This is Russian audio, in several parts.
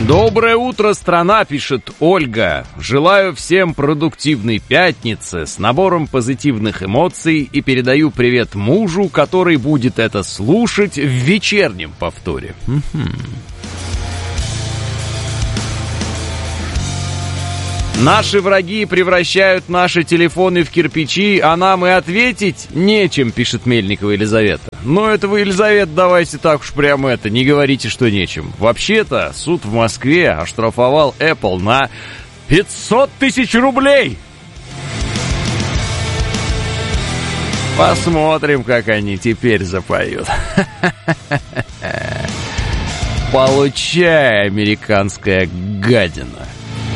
Доброе утро, страна, пишет Ольга. Желаю всем продуктивной пятницы с набором позитивных эмоций и передаю привет мужу, который будет это слушать в вечернем повторе. Наши враги превращают наши телефоны в кирпичи, а нам и ответить нечем, пишет Мельникова Елизавета. Но это вы, Елизавета, давайте так уж прямо не говорите, что нечем. Вообще-то суд в Москве оштрафовал Apple на 500 тысяч рублей. Посмотрим, как они теперь запоют. Получай, американская гадина.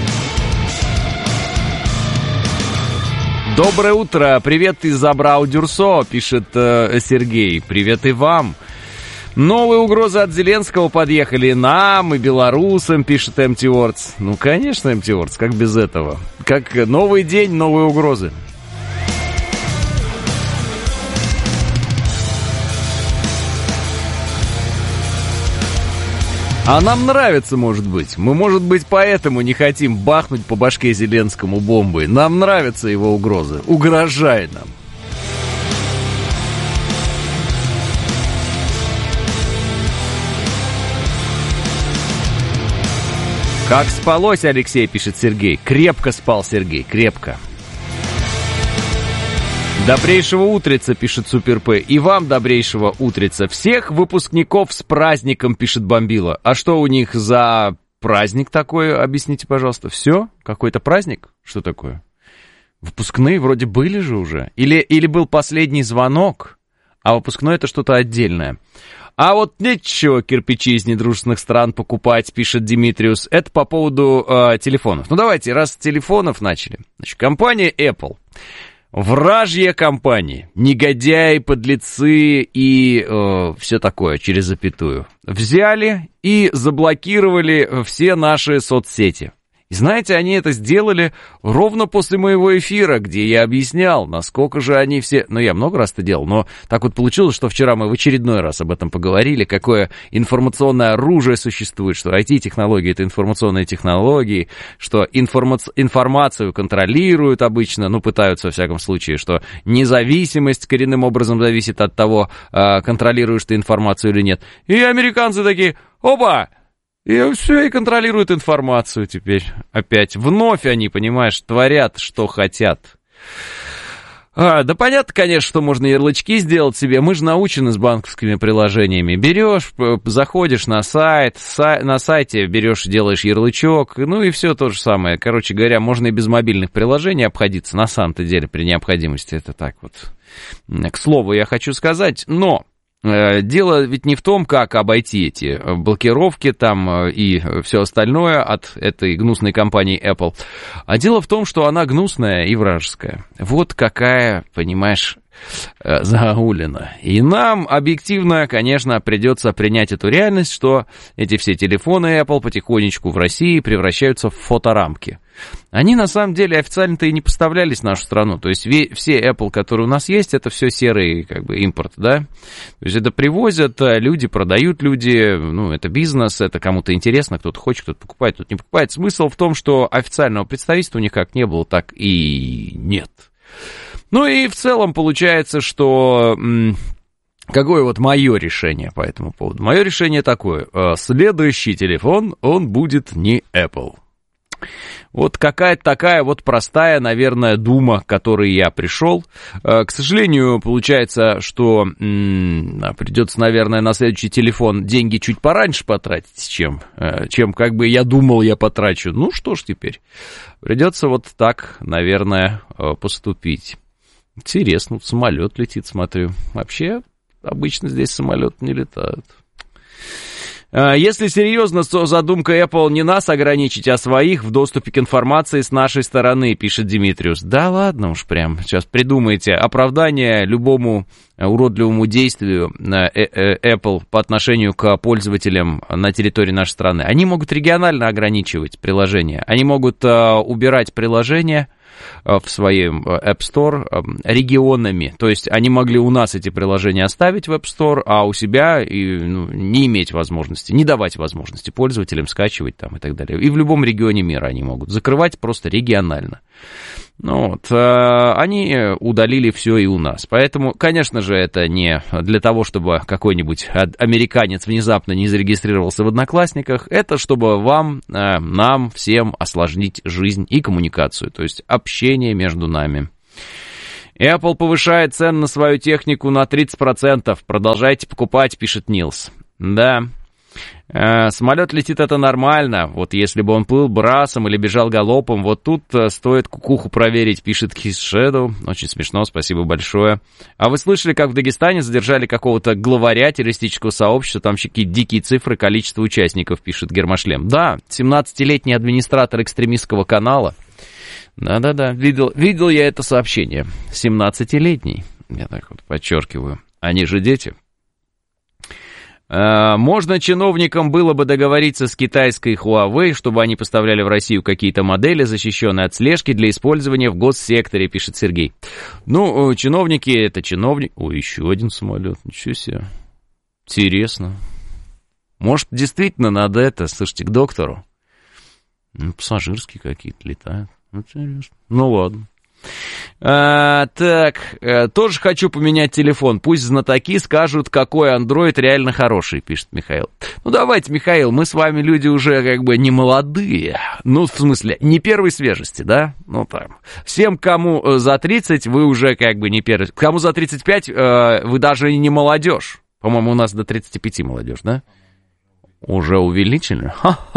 Доброе утро, привет из Абрау-Дюрсо, пишет Сергей, привет и вам. Новые угрозы от Зеленского подъехали нам и белорусам, пишет Empty Words. Ну, конечно, Empty Words, как без этого? Как новый день, новые угрозы. А нам нравится, может быть. Мы, может быть, поэтому не хотим бахнуть по башке Зеленскому бомбой. Нам нравятся его угрозы. Угрожай нам. Как спалось, Алексей, пишет Сергей. Крепко спал Сергей, крепко. Добрейшего утреца, пишет Супер П. И вам добрейшего утреца. Всех выпускников с праздником, пишет Бомбила. А что у них за праздник такой, объясните, пожалуйста. Все? Какой-то праздник? Что такое? Выпускные вроде были же уже. Или был последний звонок, а выпускной это что-то отдельное. А вот нечего кирпичи из недружественных стран покупать, пишет Димитриус. Это по поводу телефонов. Ну давайте, раз с телефонов начали. Значит, компания Apple. Вражья компания, негодяи, подлецы и все такое через запятую. Взяли и заблокировали все наши соцсети. И знаете, они это сделали ровно после моего эфира, где я объяснял, насколько же они все... Ну, я много раз это делал, но так вот получилось, что вчера мы в очередной раз об этом поговорили, какое информационное оружие существует, что IT-технологии — это информационные технологии, что информацию контролируют обычно, ну, пытаются, во всяком случае, что независимость коренным образом зависит от того, контролируешь ты информацию или нет. И американцы такие: опа! И все, и контролируют информацию теперь опять. Вновь они, понимаешь, творят, что хотят. Да понятно, конечно, что можно ярлычки сделать себе. Мы же научены с банковскими приложениями. Берешь, заходишь на сайт, на сайте берешь, делаешь ярлычок, ну и все то же самое. Короче говоря, можно и без мобильных приложений обходиться, на самом-то деле, при необходимости. Это так вот, к слову, я хочу сказать, но... Дело ведь не в том, как обойти эти блокировки там и все остальное от этой гнусной компании Apple, а дело в том, что она гнусная и вражеская. Вот какая, понимаешь, загогулина. И нам объективно, конечно, придется принять эту реальность, что эти все телефоны Apple потихонечку в России превращаются в фоторамки. Они, на самом деле, официально-то и не поставлялись в нашу страну. То есть все Apple, которые у нас есть, это все серый, как бы, импорт, да? То есть это привозят, люди продают, люди, ну, это бизнес, это кому-то интересно, кто-то хочет, кто-то покупает, кто-то не покупает. Смысл в том, что официального представительства у них как не было, так и нет. Ну и в целом получается, что... Какое вот мое решение по этому поводу? Мое решение такое. Следующий телефон, он будет не Apple. Вот какая-то такая вот простая, наверное, дума, к которой я пришел. К сожалению, получается, что придется, наверное, на следующий телефон деньги чуть пораньше потратить, чем как бы я думал, я потрачу. Ну что ж теперь, придется вот так, наверное, поступить. Интересно, самолет летит, смотрю. Вообще, обычно здесь самолеты не летают. Если серьезно, то задумка Apple не нас ограничить, а своих в доступе к информации с нашей стороны, пишет Димитриус. Да ладно уж прям, сейчас придумайте оправдание любому уродливому действию Apple по отношению к пользователям на территории нашей страны. Они могут регионально ограничивать приложения, они могут убирать приложения, в своем App Store регионами. То есть они могли у нас эти приложения оставить в App Store, а у себя не иметь возможности, не давать возможности пользователям скачивать там и так далее. И в любом регионе мира они могут закрывать просто регионально. Они удалили все и у нас. Поэтому, конечно же, это не для того, чтобы какой-нибудь американец внезапно не зарегистрировался в Одноклассниках. Это чтобы нам всем осложнить жизнь и коммуникацию, то есть общение между нами. Apple повышает цены на свою технику на 30%. Продолжайте покупать, пишет Нилс. Да. Самолет летит, это нормально. Вот если бы он плыл брасом или бежал галопом, вот тут стоит кукуху проверить, пишет Kiss Shadow. Очень смешно, спасибо большое. А вы слышали, как в Дагестане задержали какого-то главаря террористического сообщества? Там какие дикие цифры, количество участников, пишет Гермошлем. Да, 17-летний администратор экстремистского канала. Да-да-да, видел я это сообщение. 17-летний, я так вот подчеркиваю. Они же дети. Можно чиновникам было бы договориться с китайской Huawei, чтобы они поставляли в Россию какие-то модели, защищенные от слежки, для использования в госсекторе, пишет Сергей. Чиновники, это чиновники... еще один самолет, ничего себе. Интересно. Может, действительно надо слушайте, к доктору. Пассажирские какие-то летают. Интересно. Ладно. Тоже хочу поменять телефон. Пусть знатоки скажут, какой Android реально хороший, пишет Михаил. Давайте, Михаил, мы с вами люди уже не молодые. В смысле, не первой свежести, да? Всем, кому за 30, вы уже не первый. Кому за 35, вы даже не молодежь. По-моему, у нас до 35 молодежь, да? Уже увеличили?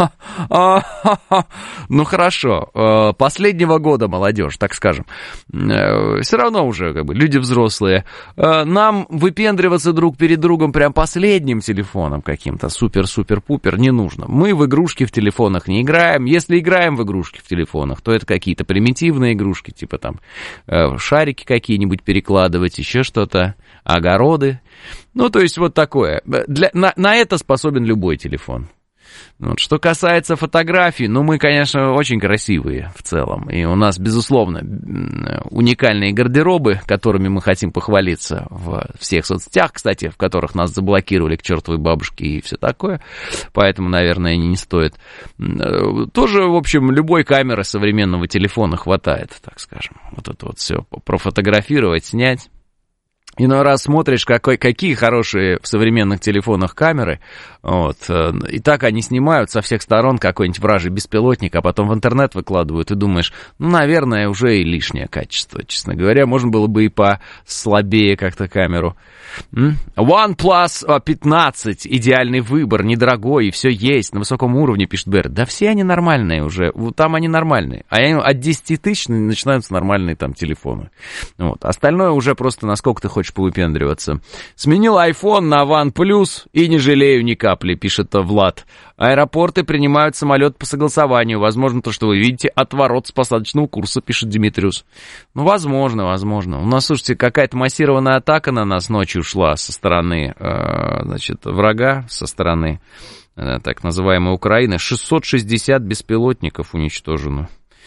Хорошо. Последнего года молодежь, так скажем. Все равно уже люди взрослые. Нам выпендриваться друг перед другом прям последним телефоном каким-то супер-супер-пупер не нужно. Мы в игрушки в телефонах не играем. Если играем в игрушки в телефонах, то это какие-то примитивные игрушки, типа там шарики какие-нибудь перекладывать, еще что-то, огороды. То есть вот такое. На это способен любой телефон. Что касается фотографий, мы, конечно, очень красивые в целом. И у нас, безусловно, уникальные гардеробы, которыми мы хотим похвалиться в всех соцсетях, кстати, в которых нас заблокировали к чертовой бабушке и все такое. Поэтому, наверное, не стоит. Тоже, в общем, любой камеры современного телефона хватает, так скажем. Вот это вот все профотографировать, снять. Иной раз смотришь, какие хорошие в современных телефонах камеры, и так они снимают со всех сторон какой-нибудь вражий беспилотник, а потом в интернет выкладывают, и думаешь, наверное, уже и лишнее качество, честно говоря, можно было бы и послабее как-то камеру. OnePlus 15, идеальный выбор, недорогой, и все есть, на высоком уровне, пишет Бэр. Да все они нормальные уже, там они нормальные, а от 10 тысяч начинаются нормальные там телефоны. Остальное уже просто насколько ты хочешь повыпендриваться. Сменил iPhone на OnePlus и не жалею ни капли, пишет Влад. Аэропорты принимают самолет по согласованию. Возможно, то, что вы видите, отворот с посадочного курса, пишет Димитриус. Возможно. У нас, слушайте, какая-то массированная атака на нас ночью шла со стороны, врага, со стороны так называемой Украины. 660 беспилотников уничтожено.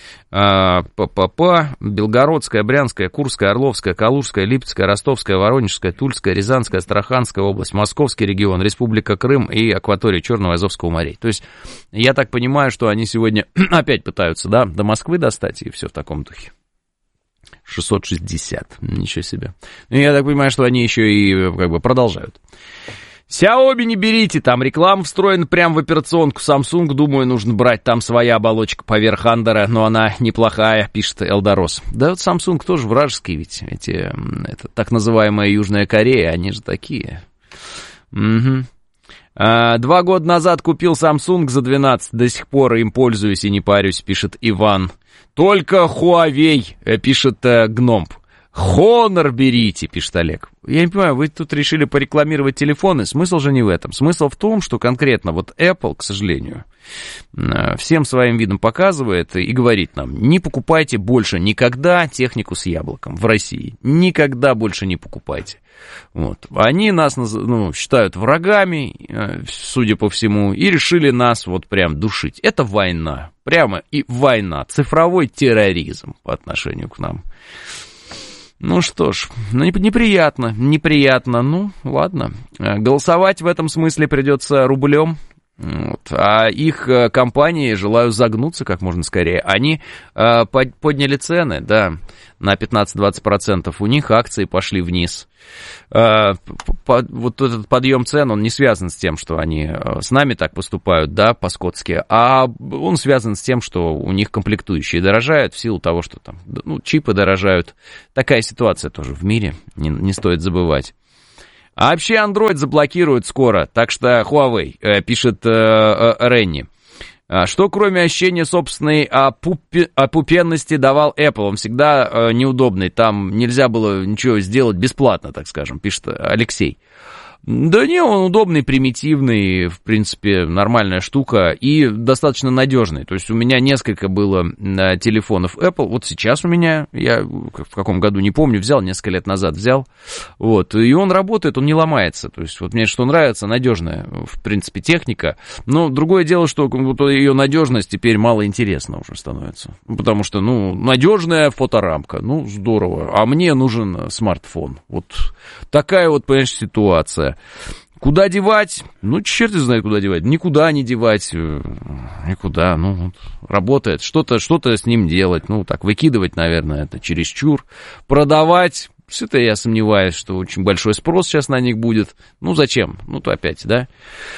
Белгородская, Брянская, Курская, Орловская, Калужская, Липецкая, Ростовская, Воронежская, Тульская, Рязанская, Астраханская область, Московский регион, Республика Крым и акватория Черного и Азовского морей. То есть, я так понимаю, что они сегодня опять пытаются, до Москвы достать, и все в таком духе. 660, ничего себе. И я так понимаю, что они еще и продолжают. Xiaomi не берите, там реклама встроена прямо в операционку. Samsung, думаю, нужно брать, там своя оболочка поверх Андера, но она неплохая, пишет Элдорос. Да вот Samsung тоже вражеский, ведь это так называемая Южная Корея, они же такие. 2 года назад купил Samsung за 12, до сих пор им пользуюсь и не парюсь, пишет Иван. Только Huawei, пишет Гномп. Honor берите, пишет Олег. Я не понимаю, вы тут решили порекламировать телефоны, смысл же не в этом. Смысл в том, что конкретно вот Apple, к сожалению, всем своим видом показывает и говорит нам: не покупайте больше никогда технику с яблоком в России. Никогда больше не покупайте. Вот. Они нас считают врагами, судя по всему, и решили нас вот прям душить. Это война, прямо и война, цифровой терроризм по отношению к нам. Ну что ж, неприятно, ну ладно. Голосовать в этом смысле придется рублем. Вот. А их компании желаю загнуться как можно скорее. Они подняли цены, да, на 15-20%. У них акции пошли вниз. Вот этот подъем цен, он не связан с тем, что они с нами так поступают, да, по-скотски, а он связан с тем, что у них комплектующие дорожают в силу того, что там, чипы дорожают. Такая ситуация тоже в мире, не стоит забывать. А вообще Android заблокируют скоро, так что Huawei, пишет Ренни. Что кроме ощущения собственной опупенности давал Apple? Он всегда неудобный, там нельзя было ничего сделать бесплатно, так скажем, пишет Алексей. Да не, он удобный, примитивный, в принципе, нормальная штука и достаточно надежный. То есть у меня несколько было телефонов Apple, вот сейчас у меня, я в каком году, не помню, взял, несколько лет назад взял, вот, и он работает, он не ломается. То есть вот мне что нравится, надежная, в принципе, техника, но другое дело, что вот ее надежность теперь мало интересна уже становится, потому что, надежная фоторамка, здорово, а мне нужен смартфон. Вот такая вот, понимаешь, ситуация. Куда девать? Черт знает, куда девать. Никуда не девать. Никуда. Работает. Что-то с ним делать. Так, выкидывать, наверное, это чересчур. Продавать. Все-то я сомневаюсь, что очень большой спрос сейчас на них будет. Зачем? То опять, да?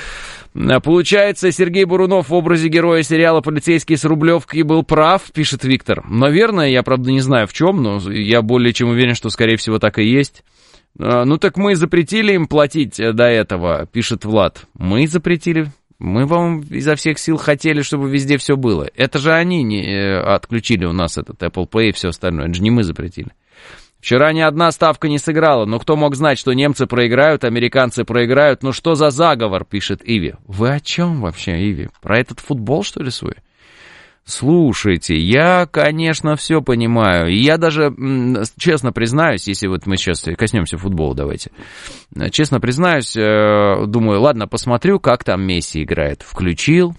Получается, Сергей Бурунов в образе героя сериала «Полицейский с Рублевки» был прав, пишет Виктор. Наверное, я, правда, не знаю в чем, но я более чем уверен, что, скорее всего, так и есть. Так мы запретили им платить до этого, пишет Влад. Мы запретили. Мы вам изо всех сил хотели, чтобы везде все было. Это же они не отключили у нас этот Apple Pay и все остальное. Это же не мы запретили. Вчера ни одна ставка не сыграла, но кто мог знать, что немцы проиграют, американцы проиграют? Что за заговор, пишет Иви. Вы о чем вообще, Иви? Про этот футбол, что ли, свой? Слушайте, я, конечно, все понимаю. И я даже, честно признаюсь, если вот мы сейчас коснемся футбола, давайте. Честно признаюсь, думаю, ладно, посмотрю, как там Месси играет. Включил,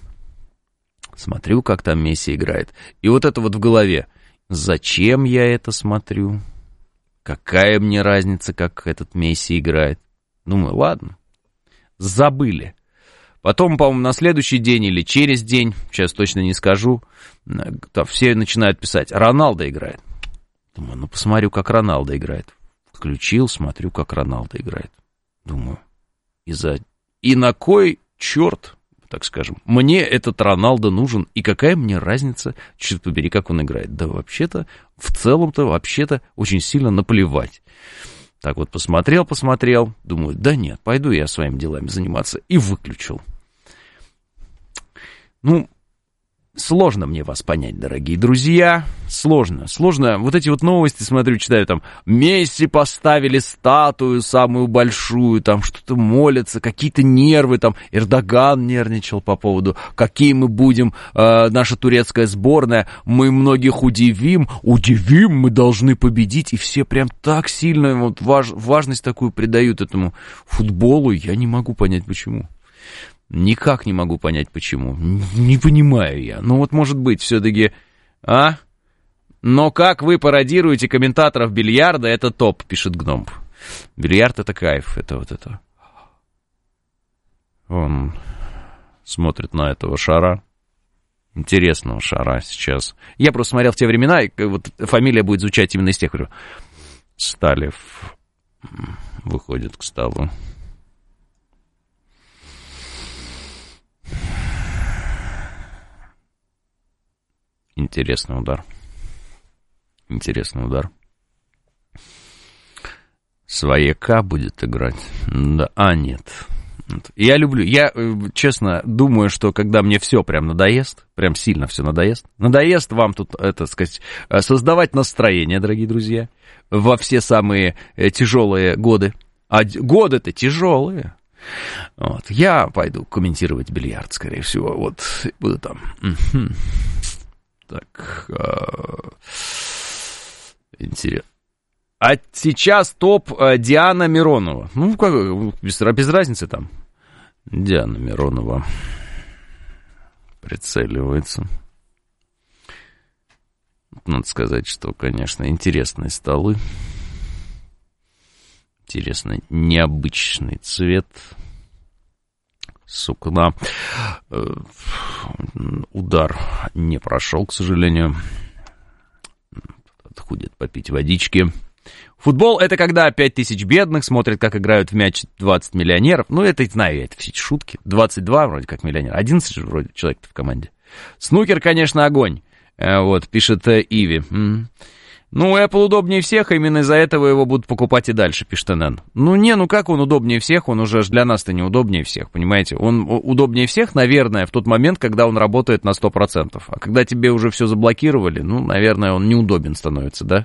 смотрю, как там Месси играет. И вот это вот в голове. Зачем я это смотрю? Какая мне разница, как этот Месси играет? Думаю, ладно, забыли. Потом, по-моему, на следующий день или через день, сейчас точно не скажу, там все начинают писать: Роналдо играет. Думаю, посмотрю, как Роналдо играет. Включил, смотрю, как Роналдо играет. Думаю, и на кой черт, так скажем, мне этот Роналдо нужен, и какая мне разница, черт побери, как он играет? Да вообще-то, в целом-то, вообще-то, очень сильно наплевать. Так вот, посмотрел, думаю, да нет, пойду я своими делами заниматься, и выключил. Сложно мне вас понять, дорогие друзья, сложно. Вот эти вот новости, смотрю, читаю, там, Месси поставили статую самую большую, там, что-то молятся, какие-то нервы, там, Эрдоган нервничал по поводу, какие мы будем, наша турецкая сборная, мы многих удивим, мы должны победить, и все прям так сильно вот важность такую придают этому футболу, я не могу понять, почему. Никак не могу понять, почему. Не понимаю я. Вот, может быть, все-таки... Но как вы пародируете комментаторов бильярда, это топ, пишет Гном. Бильярд — это кайф, это вот это. Он смотрит на этого шара. Интересного шара сейчас. Я просто смотрел в те времена, и вот фамилия будет звучать именно из тех, говорю. Сталев выходит к столу. Интересный удар. Свояка будет играть. Да, нет. Я люблю, я честно думаю, что когда мне все прям надоест, прям сильно все надоест вам тут, это сказать, создавать настроение, дорогие друзья, во все самые тяжелые годы. А годы-то тяжелые. Вот. Я пойду комментировать бильярд, скорее всего. Вот, буду там. Так. Интересно. А сейчас топ Диана Миронова. Ну, как, без разницы там. Диана Миронова прицеливается. Надо сказать, что, конечно, интересные столы. Интересный, необычный цвет. Сукна. Удар не прошел, к сожалению. Отходит попить водички. Футбол — это когда 5000 бедных смотрят, как играют в мяч 20 миллионеров. Ну, это, знаю я, это все эти шутки. 22 вроде как миллионер. 11 же вроде человек-то в команде. Снукер, конечно, огонь. Вот, пишет Иви. Ну, Apple удобнее всех, именно из-за этого его будут покупать и дальше, пишет НН. Ну, как он удобнее всех? Он уже для нас-то не удобнее всех, понимаете? Он удобнее всех, наверное, в тот момент, когда он работает на 100%. А когда тебе уже все заблокировали, ну, наверное, он неудобен становится, да?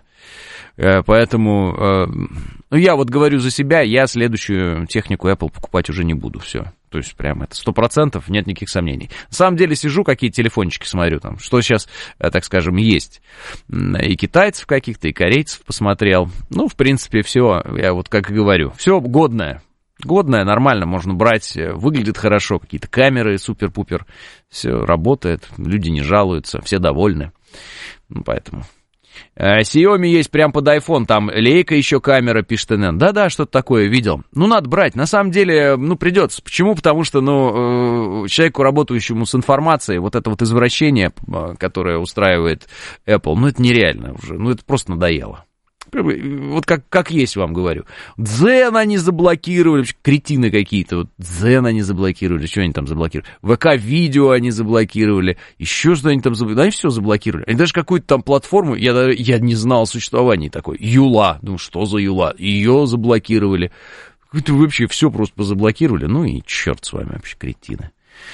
Поэтому, ну, я вот говорю за себя, я следующую технику Apple покупать уже не буду, все. То есть, прям это 100%, нет никаких сомнений. На самом деле, сижу, какие телефончики смотрю, там, что сейчас, так скажем, есть. И китайцев каких-то, и корейцев посмотрел. Ну, в принципе, все, я вот как и говорю, все годное. Годное, нормально, можно брать, выглядит хорошо, какие-то камеры супер-пупер, все работает, люди не жалуются, все довольны. Ну, поэтому... Xiaomi есть прям под iPhone, там лейка еще камера, пишет НН. Да-да, что-то такое видел. Ну, надо брать, на самом деле, ну, придется. Почему? Потому что, ну, человеку, работающему с информацией, вот это вот извращение, которое устраивает Apple, ну, это нереально уже, ну, это просто надоело. Вот как есть, вам говорю. Дзен они заблокировали, кретины какие-то. Вот Дзен они заблокировали, что они там заблокировали? ВК-видео они заблокировали, еще что они там заблокировали. Да, все заблокировали. Они даже какую-то там платформу, я не знал о существовании такой. Юла. Ну, что за Юла? Ее заблокировали. Это вообще все просто позаблокировали. Ну и черт с вами вообще, кретины.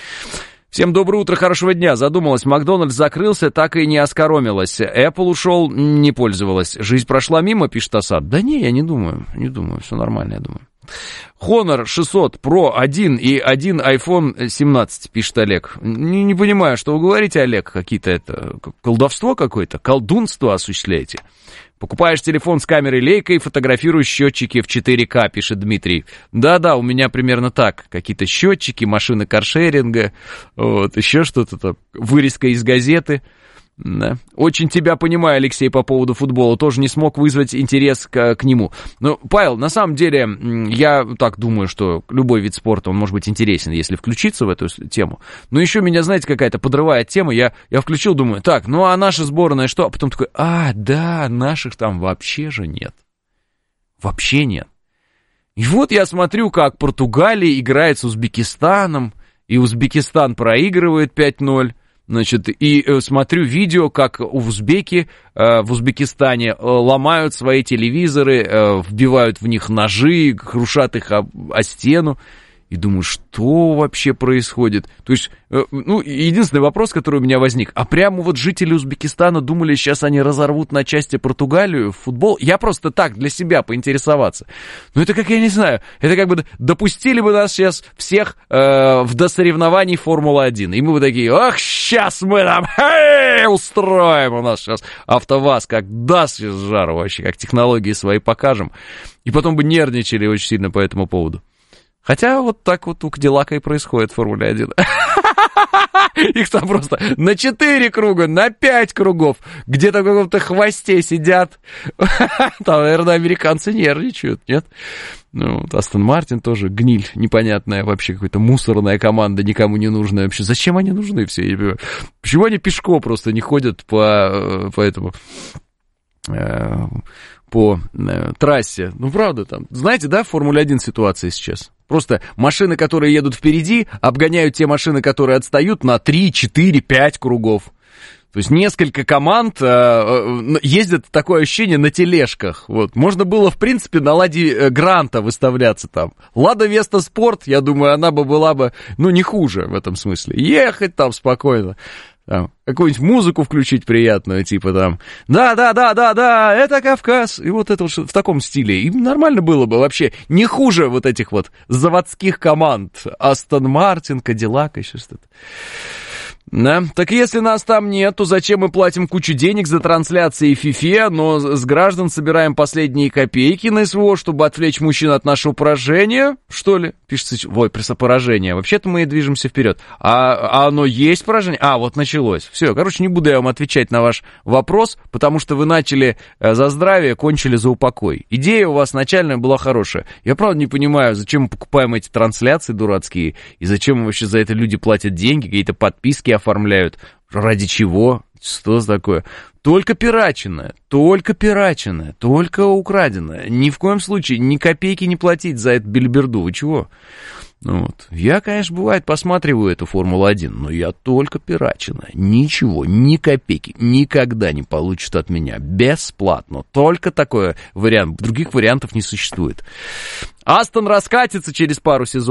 Всем доброе утро, хорошего дня. Задумалась, Макдональдс закрылся, так и не оскоромилась. Apple ушел, не пользовалась. Жизнь прошла мимо, пишет Асад. Да не, я не думаю, все нормально, я думаю. Honor 600 Pro 1 и 1 iPhone 17, пишет Олег. Не понимаю, что вы говорите, Олег, какие-то это колдовство какое-то, колдунство осуществляете. Покупаешь телефон с камерой лейкой, фотографируешь счетчики в 4К, пишет Дмитрий. Да-да, у меня примерно так. Какие-то счетчики, машины каршеринга, вот, еще что-то там, вырезка из газеты. Да. Очень тебя понимаю, Алексей, по поводу футбола. Тоже не смог вызвать интерес к нему. Но, Павел, на самом деле, я так думаю, что любой вид спорта, он может быть интересен, если включиться в эту тему. Но еще меня, знаете, какая-то подрывает тема. Я включил, думаю, так, ну а наша сборная что? А потом такой, да, наших там вообще же нет. Вообще нет. И вот я смотрю, как Португалия играет с Узбекистаном, и Узбекистан проигрывает 5-0. Значит, и смотрю видео, как узбеки в Узбекистане ломают свои телевизоры, вбивают в них ножи, крушат их о стену. И думаю, что вообще происходит? То есть, ну, единственный вопрос, который у меня возник. А прямо вот жители Узбекистана думали, сейчас они разорвут на части Португалию в футбол? Я просто так, для себя поинтересоваться. Ну, это как, я не знаю, это как бы допустили бы нас сейчас всех в досоревнований Формулы-1. И мы бы такие, ах, сейчас мы там устроим, у нас сейчас АвтоВАЗ как даст жару вообще, как технологии свои покажем. И потом бы нервничали очень сильно по этому поводу. Хотя вот так вот у Кадиллака и происходит в Формуле-1. Их там просто на 4 круга, на 5 кругов, где-то в каком-то хвосте сидят. Там, наверное, американцы нервничают, нет? Ну, вот Астон Мартин тоже гниль непонятная, вообще какая-то мусорная команда, никому не нужная. Вообще, зачем они нужны все? Почему они пешком просто не ходят по этому... по трассе. Ну, правда, там, знаете, да, в Формуле-1 ситуация сейчас? Просто машины, которые едут впереди, обгоняют те машины, которые отстают на 3, 4, 5 кругов. То есть несколько команд ездят, такое ощущение, на тележках. Вот. Можно было, в принципе, на Ладе Гранта выставляться там. Лада Веста Спорт, я думаю, она бы была бы, ну, не хуже в этом смысле. Ехать там спокойно. Там, какую-нибудь музыку включить приятную, типа там, да, это Кавказ, и вот это вот в таком стиле, им нормально было бы вообще, не хуже вот этих вот заводских команд, Астон Мартин, Кадиллак, еще что-то. Да, так если нас там нет, то зачем мы платим кучу денег за трансляции в FIFA, но с граждан собираем последние копейки на СВО, чтобы отвлечь мужчин от нашего поражения, что ли? Пишется, ой, поражение. Вообще-то мы и движемся вперед. А оно есть поражение? А, вот началось. Все, короче, не буду я вам отвечать на ваш вопрос, потому что вы начали за здравие, кончили за упокой. Идея у вас начальная была хорошая. Я, правда, не понимаю, зачем мы покупаем эти трансляции дурацкие, и зачем вообще за это люди платят деньги, какие-то подписки оформляют. Ради чего? Что такое? Только пираченное, только украденное. Ни в коем случае ни копейки не платить за эту бельберду. Вы чего? Вот. Я, конечно, бывает, посматриваю эту Формулу-1, но я только пираченное. Ничего, ни копейки никогда не получат от меня. Бесплатно. Только такой вариант. Других вариантов не существует. Астон раскатится через пару сезонов.